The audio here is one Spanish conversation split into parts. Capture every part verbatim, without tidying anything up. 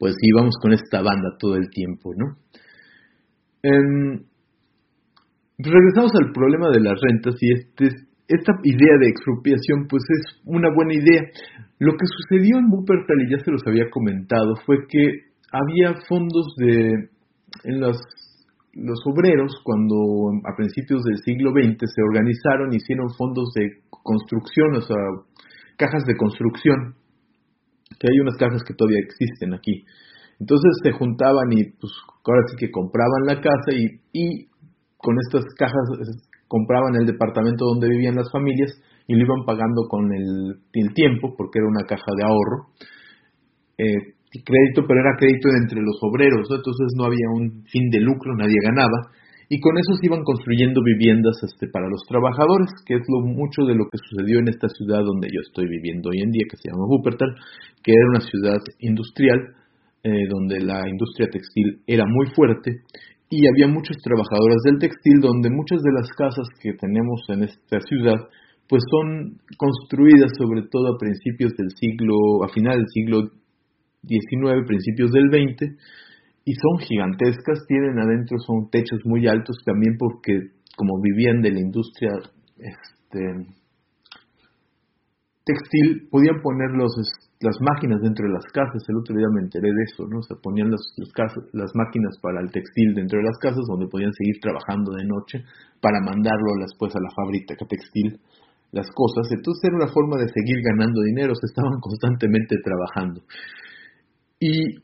pues íbamos con esta banda todo el tiempo, ¿no? Eh, regresamos al problema de las rentas y este, esta idea de expropiación pues es una buena idea. Lo que sucedió en Wuppertal, y ya se los había comentado, fue que había fondos de en los, los obreros cuando a principios del siglo veinte se organizaron, hicieron fondos de construcción, o sea, cajas de construcción, que hay unas cajas que todavía existen aquí. Entonces se juntaban y pues ahora sí que compraban la casa y, y con estas cajas compraban el departamento donde vivían las familias y lo iban pagando con el, el tiempo, porque era una caja de ahorro, eh, crédito, pero era crédito entre los obreros, ¿no? Entonces no había un fin de lucro, nadie ganaba, y con eso se iban construyendo viviendas este, para los trabajadores, que es lo mucho de lo que sucedió en esta ciudad donde yo estoy viviendo hoy en día, que se llama Wuppertal, que era una ciudad industrial, eh, donde la industria textil era muy fuerte, y había muchos trabajadores del textil, donde muchas de las casas que tenemos en esta ciudad pues son construidas sobre todo a principios del siglo, a final del siglo diecinueve, principios del veinte, y son gigantescas, tienen adentro, son techos muy altos también porque como vivían de la industria este, textil, podían poner los, las máquinas dentro de las casas. El otro día me enteré de eso, ¿no? O sea, ponían las, las, casas, las máquinas para el textil dentro de las casas, donde podían seguir trabajando de noche para mandarlo después a la fábrica textil, las cosas. Entonces era una forma de seguir ganando dinero, se estaban constantemente trabajando. Y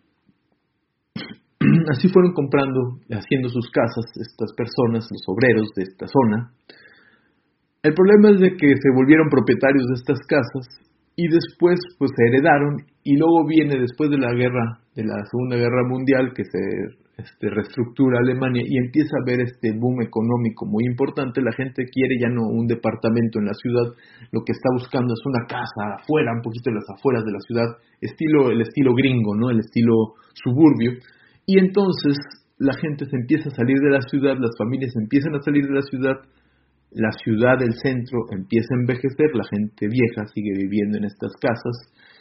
así fueron comprando, haciendo sus casas, estas personas, los obreros de esta zona. El problema es de que se volvieron propietarios de estas casas y después pues se heredaron, y luego viene después de la guerra, de la Segunda Guerra Mundial, que se este, reestructura Alemania y empieza a haber este boom económico muy importante. La gente quiere ya no un departamento en la ciudad, lo que está buscando es una casa afuera, un poquito en las afueras de la ciudad, estilo el estilo gringo, ¿no? El estilo suburbio. Y entonces la gente se empieza a salir de la ciudad, las familias empiezan a salir de la ciudad, la ciudad del centro empieza a envejecer, la gente vieja sigue viviendo en estas casas,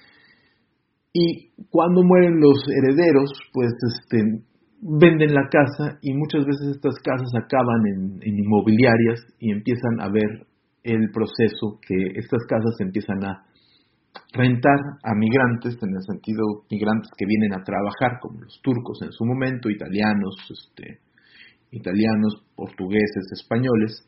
y cuando mueren los herederos, pues este, venden la casa, y muchas veces estas casas acaban en, en inmobiliarias y empiezan a ver el proceso que estas casas empiezan a rentar a migrantes, en el sentido migrantes que vienen a trabajar, como los turcos en su momento, italianos, este, italianos, portugueses, españoles,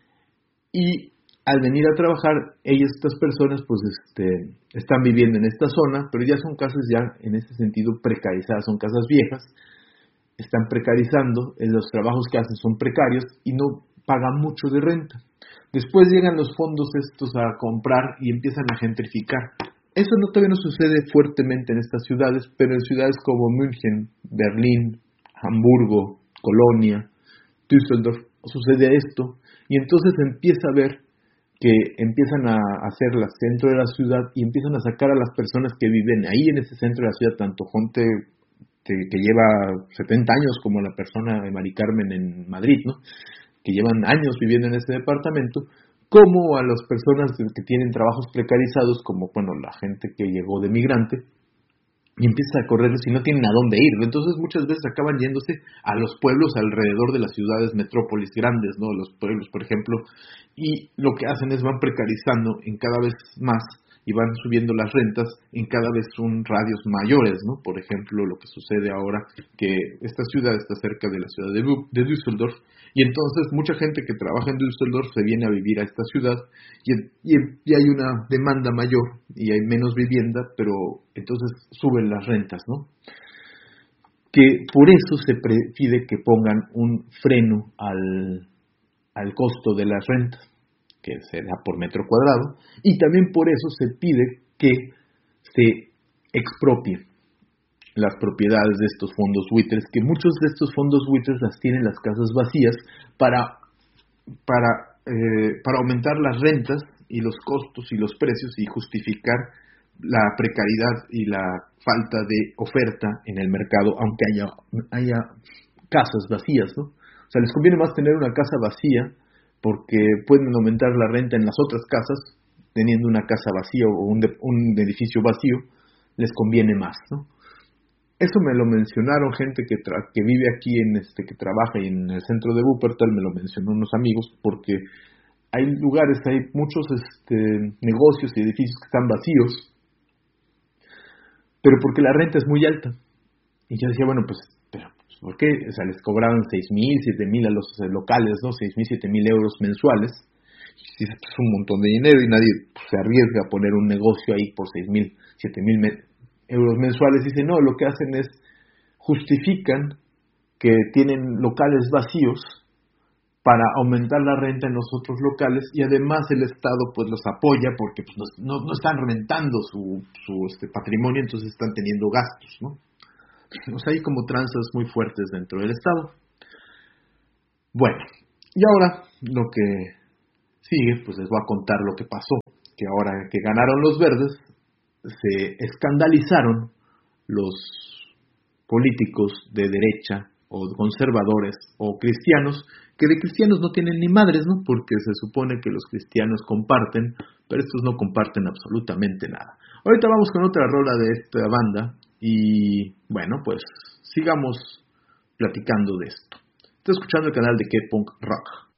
y al venir a trabajar, ellas, estas personas, pues este, están viviendo en esta zona, pero ya son casas ya en este sentido precarizadas, son casas viejas, están precarizando, los trabajos que hacen son precarios y no pagan mucho de renta. Después llegan los fondos estos a comprar y empiezan a gentrificar. Eso no, todavía no sucede fuertemente en estas ciudades, pero en ciudades como München, Berlín, Hamburgo, Colonia, Düsseldorf, sucede esto, y entonces empieza a ver que empiezan a hacer el centro de la ciudad y empiezan a sacar a las personas que viven ahí en ese centro de la ciudad, tanto gente que, que lleva setenta años como la persona de Mari Carmen en Madrid, ¿no? Que llevan años viviendo en ese departamento, como a las personas que tienen trabajos precarizados, como bueno la gente que llegó de migrante, y empieza a correrlos y no tienen a dónde ir. Entonces muchas veces acaban yéndose a los pueblos alrededor de las ciudades metrópolis grandes, ¿no? Los pueblos, por ejemplo, y lo que hacen es van precarizando en cada vez más y van subiendo las rentas en cada vez son radios mayores, ¿no? Por ejemplo, lo que sucede ahora, que esta ciudad está cerca de la ciudad de, de Düsseldorf, y entonces mucha gente que trabaja en Düsseldorf se viene a vivir a esta ciudad, y, y, y hay una demanda mayor, y hay menos vivienda, pero entonces suben las rentas, ¿no? Que por eso se pide que pongan un freno al, al costo de las rentas, que se da por metro cuadrado, y también por eso se pide que se expropien las propiedades de estos fondos buitres, que muchos de estos fondos buitres las tienen las casas vacías para, para, eh, para aumentar las rentas y los costos y los precios y justificar la precariedad y la falta de oferta en el mercado, aunque haya, haya casas vacías, ¿no? O sea, les conviene más tener una casa vacía porque pueden aumentar la renta en las otras casas, teniendo una casa vacía o un, de, un edificio vacío, les conviene más, ¿no? Eso me lo mencionaron gente que, tra- que vive aquí, en este que trabaja en el centro de Wuppertal, me lo mencionó unos amigos, porque hay lugares, hay muchos este, negocios y edificios que están vacíos, pero porque la renta es muy alta. Y yo decía, bueno, pues, pero, pues, ¿por qué? O sea, les cobraban seis mil, siete mil a los eh, locales, ¿no? seis mil, siete mil euros mensuales. Y dices, pues, es un montón de dinero y nadie pues, se arriesga a poner un negocio ahí por seis mil, siete mil euros mensuales. Dice, no, lo que hacen es, justifican que tienen locales vacíos para aumentar la renta en los otros locales, y además el Estado pues los apoya porque pues, no, no, no están rentando su, su este, patrimonio, entonces están teniendo gastos, ¿no? O sea, hay como tranzas muy fuertes dentro del Estado. Bueno, y ahora lo que sigue, pues les voy a contar lo que pasó, que ahora que ganaron los verdes, se escandalizaron los políticos de derecha o conservadores o cristianos, que de cristianos no tienen ni madres, ¿no? Porque se supone que los cristianos comparten, pero estos no comparten absolutamente nada. Ahorita vamos con otra rola de esta banda y, bueno, pues sigamos platicando de esto. Estoy escuchando el canal de K-Punk Rock.